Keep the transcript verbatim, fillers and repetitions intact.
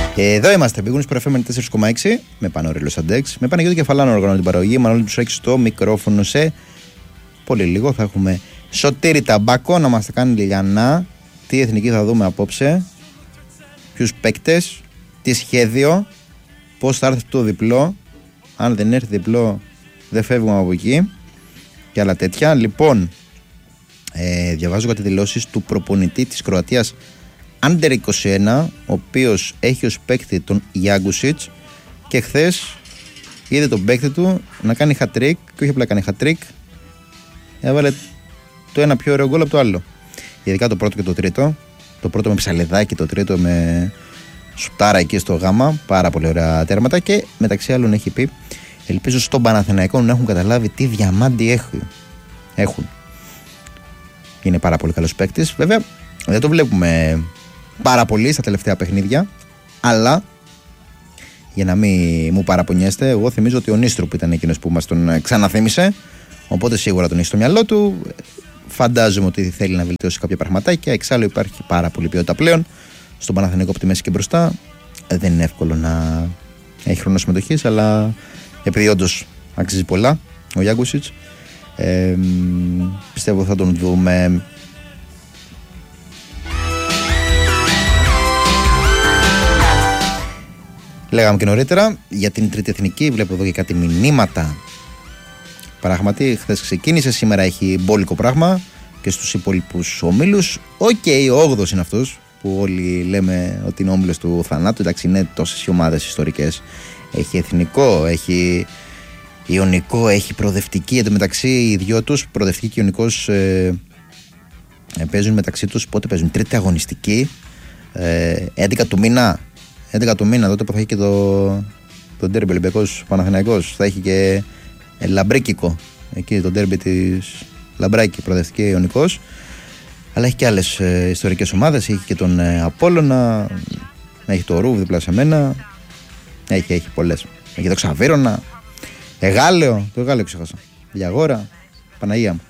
Εδώ είμαστε, πήγουν στο εφ εμ τέσσερα κόμμα έξι με Πανόριλο Σαντέξ. Με Παναγιώτη Κεφαλάνο οργανώνει την παραγωγή. Μανώλη του έχει στο μικρόφωνο σε πολύ λίγο. Θα έχουμε Σωτήρη Ταμπάκο να μας τα κάνει Λιλιανά. Τι εθνική θα δούμε απόψε, ποιους παίκτες, τι σχέδιο, πώς θα έρθει το διπλό. Αν δεν έρθει διπλό, δεν φεύγουμε από εκεί και άλλα τέτοια. Λοιπόν, ε, διαβάζω κάτι δηλώσεις του προπονητή της Κροατίας Άντερ είκοσι ένα, ο οποίος έχει ως παίκτη τον Γιάγκουσιτς και χθες είδε τον παίκτη του να κάνει hat-trick και όχι απλά κάνει hat-trick, έβαλε το ένα πιο ωραίο γκολ από το άλλο. Ειδικά το πρώτο και το τρίτο. Το πρώτο με ψαλεδάκι, το τρίτο με σουτάρα εκεί στο γάμα. Πάρα πολύ ωραία τέρματα και μεταξύ άλλων έχει πει: ελπίζω στον Παναθηναϊκό να έχουν καταλάβει τι διαμάντι έχουν. Είναι πάρα πολύ καλός παίκτης. Βέβαια δεν το βλέπουμε πάρα πολύ στα τελευταία παιχνίδια, αλλά για να μην μου παραπονιέστε, εγώ θυμίζω ότι ο Νίστρουπ ήταν εκείνος που μας τον ξαναθέμισε. Οπότε σίγουρα τον έχει στο μυαλό του. Φαντάζομαι ότι θέλει να βελτιώσει κάποια πραγματάκια. Εξάλλου υπάρχει πάρα πολύ ποιότητα πλέον στον Παναθηναϊκό από τη μέση και μπροστά. Δεν είναι εύκολο να έχει χρόνο συμμετοχής, αλλά επειδή όντως αξίζει πολλά ο Γιάγκουσιτς, ε, πιστεύω θα τον δούμε. Λέγαμε και νωρίτερα για την τρίτη εθνική. Βλέπω εδώ και κάτι μηνύματα. Πράγματι, χθες ξεκίνησε, σήμερα έχει μπόλικο πράγμα και στους υπόλοιπους ομίλους. Οκ, okay, ο όγδοος είναι αυτός που όλοι λέμε ότι είναι όμιλος του θανάτου. Εντάξει, είναι τόσες οι ομάδες ιστορικές. Έχει εθνικό, έχει ιωνικό, έχει προοδευτική. Εν τω μεταξύ, οι δυο τους, προοδευτική και ιωνικός, ε, ε, παίζουν μεταξύ τους. Πότε παίζουν, τρίτη αγωνιστική, ε, έντεκα του μήνα. έντεκα του μήνα, τότε που θα έχει και το, το ντέρμπι Ολυμπιακός Παναθηναϊκός. Θα έχει και ε, λαμπρίκικο εκεί το ντέρμπι της Λαμπράκη, προοδευτική Ιωνικός. Αλλά έχει και άλλες ε, ιστορικές ομάδες. Έχει και τον ε, Απόλλωνα, έχει το Ρούβ δίπλα σε μένα. Έχει, έχει πολλές. Έχει το Ξαβίρωνα, Εγάλεο, το Εγάλεο ξέχασα. Διαγόρα, Παναγία μου.